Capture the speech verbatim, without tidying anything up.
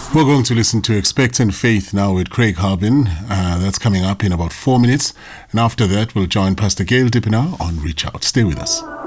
We're going to listen to Expectant Faith now with Craig Harbin. Uh, that's coming up in about four minutes. And after that, we'll join Pastor Gail Dippener on Reach Out. Stay with us.